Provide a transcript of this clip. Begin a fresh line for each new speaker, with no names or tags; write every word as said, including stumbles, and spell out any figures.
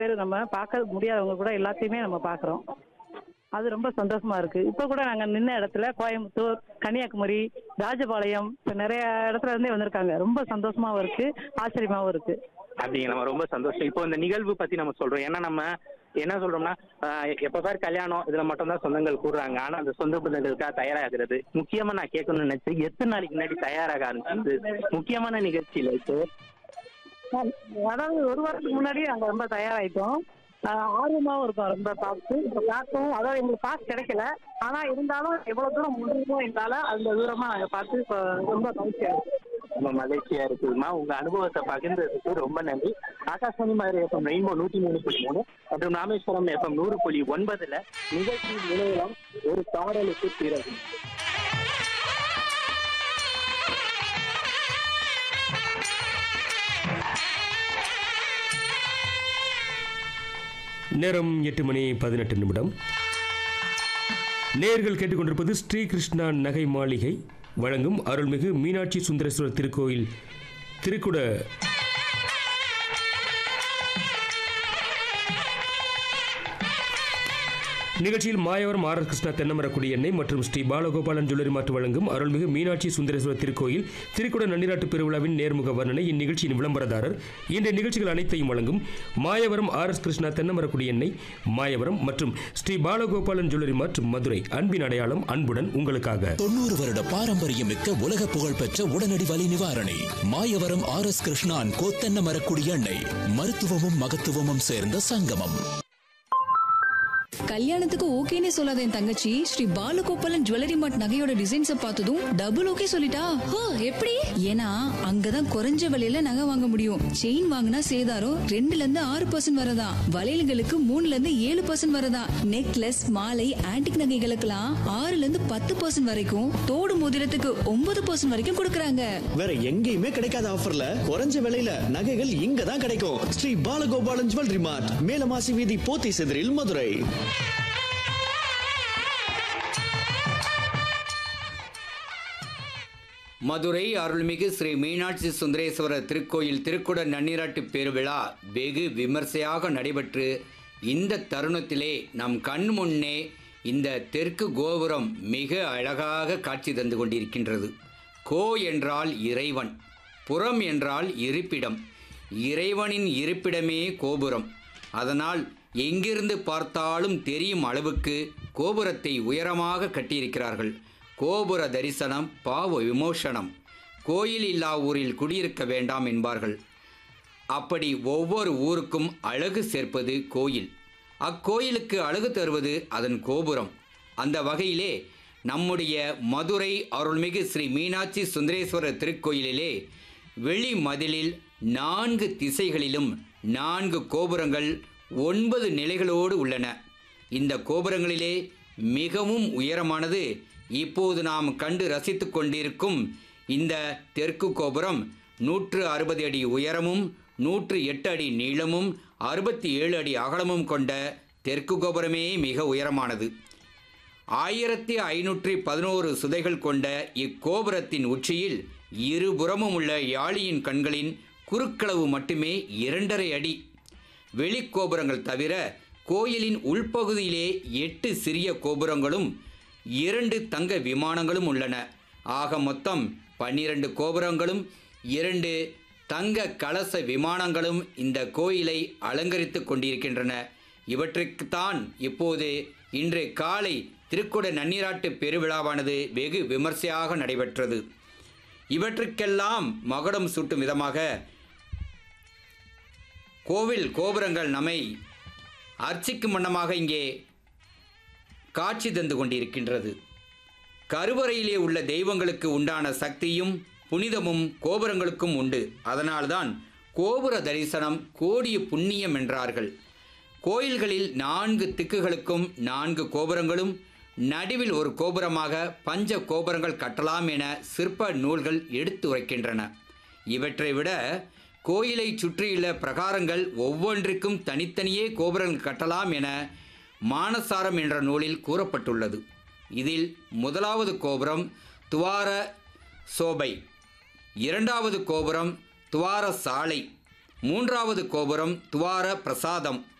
பேர் நம்ம பார்க்க முடியாதவங்க கூட எல்லாத்தையுமே நம்ம பார்க்குறோம். அது ரொம்ப சந்தோஷமா இருக்கு. இப்போ கூட நாங்கள் நின்ன இடத்துல கோயம்புத்தூர், கன்னியாகுமரி, ராஜபாளையம் இப்போ நிறைய இடத்துல இருந்தே வந்திருக்காங்க. ரொம்ப சந்தோஷமாவும் இருக்கு, ஆச்சரியமாவும் இருக்கு.
அப்படிங்க நம்ம ரொம்ப சந்தோஷம். இப்போ இந்த நிகழ்வு பத்தி நம்ம சொல்றோம். ஏன்னா நம்ம என்ன சொல்றோம்னா ஆஹ் எப்ப பாரு கல்யாணம் இதுல மட்டும் தான் சொந்தங்கள் கூடுறாங்க. ஆனா அந்த சொந்த பந்தங்களுக்காக தயாராகிறது முக்கியமா நான் கேட்கணும்னு நினைச்சேன். எத்தனை நாளைக்கு முன்னாடி தயாராக ஆரம்பிச்சு முக்கியமான நிகழ்ச்சியில இப்போ
அதாவது ஒரு வாரத்துக்கு முன்னாடியே நாங்கள் ரொம்ப தயாராயிட்டோம். ஆஹ் ஆர்வமாவும் இருக்கோம் ரொம்ப பார்த்து. இப்போ பார்க்கவும் அதாவது எங்களுக்கு பாஸ் கிடைக்கல. ஆனால் இருந்தாலும் எவ்வளோ தூரம் முடியுமோ எங்களால் அந்த தூரமாக நாங்கள் பார்த்து இப்போ ரொம்ப மகிழ்ச்சியாக இருக்கு.
ரொம்ப மகிழ்ச்சியா இருக்குதுமா. உங்க அனுபவத்தை பகிர்ந்ததுக்கு ரொம்ப நன்றி. ஆகாஷ்வாணி மாதிரி எஃப்எம் ரெயின்போ நூத்தி மூணு புள்ளி மூணு மற்றும் ராமேஸ்வரம் எஃப்எம் நூறு புள்ளி ஒன்பதுல நிகழ்ச்சி நிலையம் ஒரு பாடலுக்கு பிறகு.
நேரம் எட்டு மணி பதினெட்டு நிமிடம். நேர்கள் கேட்டுக்கொண்டிருப்பது ஸ்ரீகிருஷ்ணா நகை மாளிகை வழங்கும் அருள்மிகு மீனாட்சி சுந்தரேஸ்வரர் திருக்கோயில் திருக்குட நிகழ்ச்சியில் மாயவரம் ஆர் எஸ் கிருஷ்ணா தென்னமரக்குடி எண்ணெய் மற்றும் ஸ்ரீ பாலகோபாலன் ஜுவல்லரி மாற்று வழங்கும் அருள்மிகு மீனாட்சி சுந்தரேஸ்வரர் திருக்கோயில் திருக்குட நன்னிராட்டு பெருவிழாவின் நேர்முக வர்ணனை இந்நிகழ்ச்சியின் விளம்பரதாரர். இன்றைய நிகழ்ச்சிகள் அனைத்தையும் வழங்கும் மாயவரம் ஆர் எஸ் கிருஷ்ணா தென்னமரக்குடி எண்ணெய், மாயவரம் மற்றும் ஸ்ரீ பாலகோபாலன் ஜுவல்லரி மாற்று மதுரை. அன்பின் அடையாளம், அன்புடன் உங்களுக்காக.
தொண்ணூறு வருட பாரம்பரியம் மிக்க உலக புகழ்பெற்ற உடனடி வலி நிவாரணி மாயவரம் ஆர் எஸ் கிருஷ்ணான் கோ தென்னமரக்குடி எண்ணெய். மருத்துவமும் மகத்துவமும் சேர்ந்த சங்கமம்.
கல்யாணத்துக்கு ஓகேனே சொல்லாத என் தங்கச்சி ஸ்ரீ பாலகோபாலன் ஜுவல்லரி மார்ட் நகையோட டிசைன்ஸ பார்த்ததும் டபுள் ஓகே சொல்லிட்டா. ஹோ, எப்படி? ஏன்னா அங்கதான் குறைஞ்ச விலையில நகை வாங்க முடியும். செயின் வாங்கினா சேதாரம் ரெண்டுல இருந்து ஆறு பர்சன்ட் வரதா, வளையல்களுக்கு மூணுல இருந்து ஏழு பர்சன்ட் வரதா, நெக்லஸ், மாலை, ஆன்டிக் நகைகளுக்கெல்லாம் ஆறுல இருந்து பத்து பர்சன்ட் வரைக்கும், தோடு மோதிரத்துக்கு ஒன்பது பர்சன்ட் வரைக்கும் கொடுக்கறாங்க.
வேற எங்கேயுமே கிடைக்காத ஆஃபர்ல குறைஞ்ச விலையில நகைகள் இங்க தான் கிடைக்கும். ஸ்ரீ பாலகோபாலன் ஜுவல்லரி மார்ட், மேலமாசி வீதி, போத்தி செதிரில், மதுரை.
மதுரை அருள்மிகு ஸ்ரீ மீனாட்சி சுந்தரேஸ்வரர் திருக்கோயில் திருக்குட நன்னீராட்டு பெருவிழா வெகு விமர்சையாக நடைபெற்று இந்த தருணத்திலே நம் கண் முன்னே இந்த தெற்கு கோபுரம் மிக அழகாக காட்சி தந்து கொண்டிருக்கின்றது. கோ என்றால் இறைவன், புறம் என்றால் இருப்பிடம். இறைவனின் இருப்பிடமே கோபுரம். அதனால் எங்கிருந்து பார்த்தாலும் தெரியும் அளவுக்கு கோபுரத்தை உயரமாக கட்டியிருக்கிறார்கள். கோபுர தரிசனம் பாவ விமோசனம். கோயில் இல்லா ஊரில் குடியிருக்க வேண்டாம் என்பார்கள். அப்படி ஒவ்வொரு ஊருக்கும் அழகு சேர்ப்பது கோயில். அக்கோயிலுக்கு அழகு தருவது அதன் கோபுரம். அந்த வகையிலே நம்முடைய மதுரை அருள்மிகு ஸ்ரீ மீனாட்சி சுந்தரேஸ்வரர் திருக்கோயிலிலே வெளி மதிலில் நான்கு திசைகளிலும் நான்கு கோபுரங்கள் ஒன்பது நிலைகளோடு உள்ளன. இந்த கோபுரங்களிலே மிகவும் உயரமானது இப்போது நாம் கண்டு ரசித்து கொண்டிருக்கும் இந்த தெற்கு கோபுரம் நூற்று அறுபது அடி உயரமும் நூற்று எட்டு அடி நீளமும் அறுபத்தி ஏழு அடி அகலமும் கொண்ட தெற்கு கோபுரமே மிக உயரமானது. ஆயிரத்தி ஐநூற்றி பதினோரு சுதைகள் கொண்ட இக்கோபுரத்தின் உச்சியில் இருபுறமும் உள்ள யாழியின் கண்களின் குறுக்களவு மட்டுமே இரண்டரை அடி. வெளிக்கோபுரங்கள் தவிர கோயிலின் உள்பகுதியிலே எட்டு சிறிய கோபுரங்களும் இரண்டு தங்க விமானங்களும் உள்ளன. ஆக மொத்தம் பன்னிரண்டு கோபுரங்களும் இரண்டு தங்க கலச விமானங்களும் இந்த கோயிலை அலங்கரித்து கொண்டிருக்கின்றன. இவற்றுக்குத்தான் இப்போது இன்று காலை திருக்குட நன்னீராட்டு பெருவிழாவானது வெகு விமர்சையாக நடைபெற்றது. இவற்றுக்கெல்லாம் மகுடம் சூட்டும் விதமாக கோவில் கோபுரங்கள் நம்மை அர்ச்சிக்கும் வண்ணமாக இங்கே காட்சி தந்து கொண்டிருக்கின்றது. கருவறையிலே உள்ள தெய்வங்களுக்கு உண்டான சக்தியும் புனிதமும் கோபுரங்களுக்கும் உண்டு. அதனால்தான் கோபுர தரிசனம் கோடிய புண்ணியம் என்றார்கள். கோயில்களில் நான்கு திக்குகளுக்கும் நான்கு கோபுரங்களும், நடுவில் ஒரு கோபுரமாக பஞ்ச கோபுரங்கள் கட்டலாம் என சிற்ப நூல்கள் எடுத்து உரைக்கின்றன. இவற்றை விட கோயிலை சுற்றியுள்ள பிரகாரங்கள் ஒவ்வொன்றுக்கும் தனித்தனியே கோபுரங்கள் கட்டலாம் என மானசாரம் என்ற நூலில் கூறப்பட்டுள்ளது. இதில் முதலாவது கோபுரம் துவார சோபை, இரண்டாவது கோபுரம் துவார சாலை, மூன்றாவது கோபுரம் துவார பிரசாதம்